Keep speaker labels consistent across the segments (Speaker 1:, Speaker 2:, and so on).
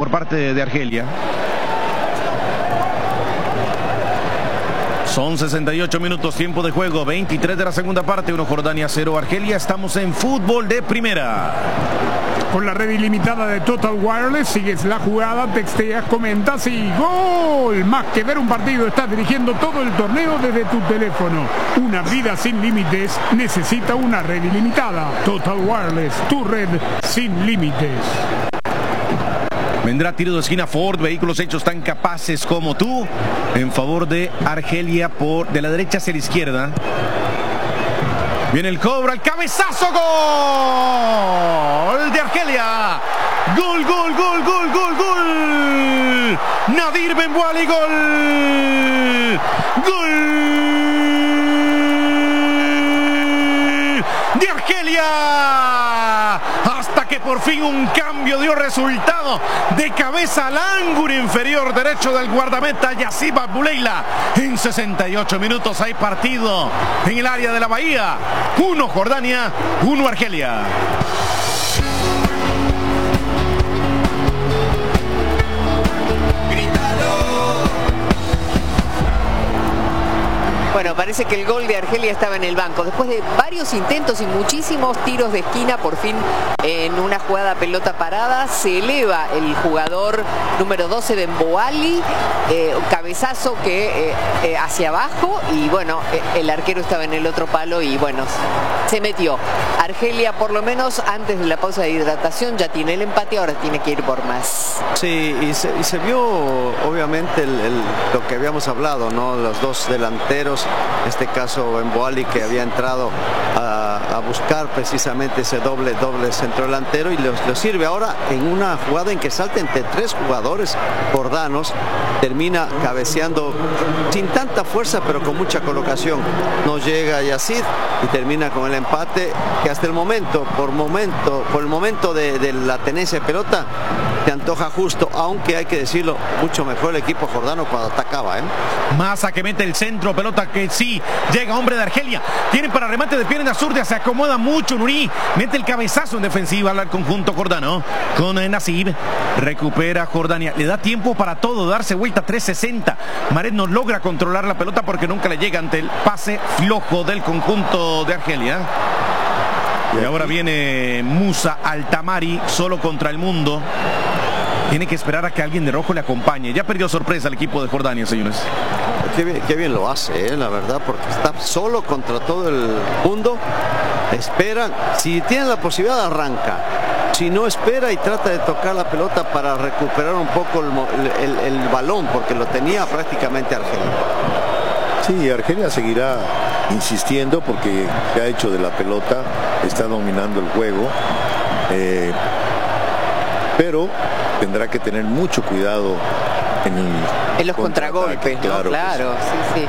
Speaker 1: por parte de Argelia. Son 68 minutos, tiempo de juego, 23 de la segunda parte, 1 Jordania, 0 Argelia. Estamos en fútbol de primera.
Speaker 2: Con la red ilimitada de Total Wireless, sigues la jugada, texteas, comentas y ¡gol! Más que ver un partido, estás dirigiendo todo el torneo desde tu teléfono. Una vida sin límites necesita una red ilimitada. Total Wireless, tu red sin límites.
Speaker 1: Vendrá tiro de esquina Ford, vehículos hechos tan capaces como tú, en favor de Argelia, de la derecha hacia la izquierda. Viene el cobro, el cabezazo, gol de Argelia. Gol, gol, gol, gol, gol, gol. Nadir Benwali, gol. Gol de Argelia. Hasta que por fin un cambio dio resultado. De cabeza al ángulo inferior derecho del guardameta Yassib Abouleila. En 68 minutos hay partido en el área de la Bahía. 1 Jordania, 1 Argelia.
Speaker 3: Bueno, parece que el gol de Argelia estaba en el banco. Después de varios intentos y muchísimos tiros de esquina, por fin en una jugada pelota parada, se eleva el jugador número 12 de Benwali, cabezazo que hacia abajo, y bueno, el arquero estaba en el otro palo y bueno, se metió. Argelia, por lo menos antes de la pausa de hidratación, ya tiene el empate, ahora tiene que ir por más.
Speaker 4: Sí, y se vio obviamente lo que habíamos hablado, ¿no? Los dos delanteros, en este caso Benwali, que había entrado a buscar precisamente ese doble centro delantero, y lo sirve ahora en una jugada en que salta entre 3 jugadores jordanos, termina cabeceando sin tanta fuerza pero con mucha colocación, no llega Yassib y termina con el empate, que hasta el momento, por el momento de la tenencia de pelota, te antoja justo, aunque hay que decirlo, mucho mejor el equipo jordano cuando atacaba, ¿eh?
Speaker 1: Massa que mete el centro, pelota que sí, llega hombre de Argelia, tienen para remate de pierna zurda, se acomoda mucho Nuri, mete el cabezazo en defensiva al conjunto jordano, con Nassib, recupera Jordania, le da tiempo para todo, darse vuelta 360, Maret no logra controlar la pelota porque nunca le llega ante el pase flojo del conjunto de Argelia. Y ahora viene Musa Altamari solo contra el mundo. Tiene que esperar a que alguien de rojo le acompañe. Ya perdió sorpresa el equipo de Jordania, señores.
Speaker 4: Qué bien lo hace, la verdad, porque está solo contra todo el mundo. Espera, si tiene la posibilidad arranca. Si no, espera y trata de tocar la pelota para recuperar un poco el balón, porque lo tenía prácticamente Argelia.
Speaker 5: Sí, Argelia seguirá insistiendo porque se ha hecho de la pelota, está dominando el juego, pero tendrá que tener mucho cuidado
Speaker 3: en los contragolpes, ¿no? Claro, sí.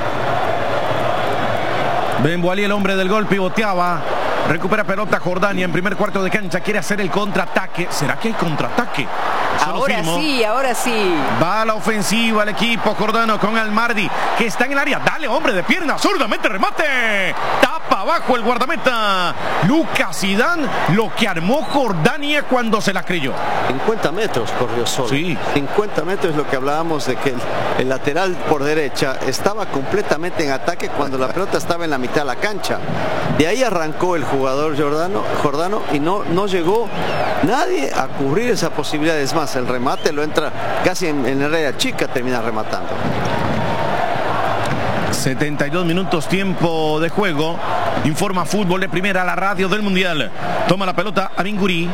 Speaker 1: Benwali, el hombre del gol, pivoteaba, recupera pelota Jordania en primer cuarto de cancha, quiere hacer el contraataque. ¿Será que hay contraataque?
Speaker 3: Ahora sí.
Speaker 1: Va a la ofensiva el equipo jordano con Almardi, que está en el área. Dale, hombre de pierna zurda, mete remate. Tapa abajo el guardameta Lucas Zidane, lo que armó Jordania cuando se la creyó.
Speaker 4: 50 metros corrió solo.
Speaker 1: Sí.
Speaker 4: 50 metros es lo que hablábamos de que el lateral por derecha estaba completamente en ataque cuando la pelota estaba en la mitad de la cancha. De ahí arrancó el jugador jordano y no llegó nadie a cubrir esa posibilidad. Es más, el remate lo entra casi en el área chica, termina rematando.
Speaker 1: 72 minutos, tiempo de juego. Informa Fútbol de Primera, la radio del Mundial. Toma la pelota Amin Guri.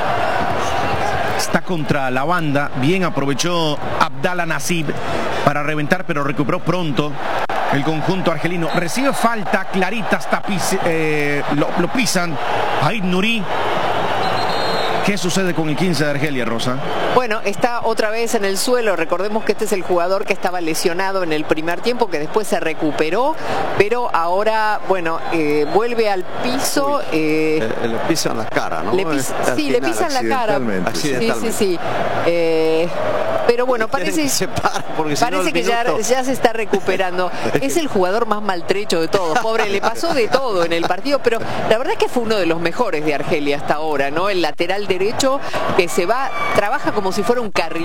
Speaker 1: Está contra la banda. Bien aprovechó Abdallah Nassib para reventar, pero recuperó pronto el conjunto argelino. Recibe falta clarita, hasta lo pisan. Aid Nuri. ¿Qué sucede con el 15 de Argelia, Rosa?
Speaker 3: Bueno, está otra vez en el suelo. Recordemos que este es el jugador que estaba lesionado en el primer tiempo, que después se recuperó, pero ahora, bueno, vuelve al piso.
Speaker 4: Le pisan la cara, ¿no?
Speaker 3: Le pisan la cara.
Speaker 4: Accidentalmente.
Speaker 3: Sí. Pero bueno, parece que ya se está recuperando. Es el jugador más maltrecho de todos. Pobre, le pasó de todo en el partido, pero la verdad es que fue uno de los mejores de Argelia hasta ahora, ¿no? El lateral derecho que trabaja como si fuera un carril.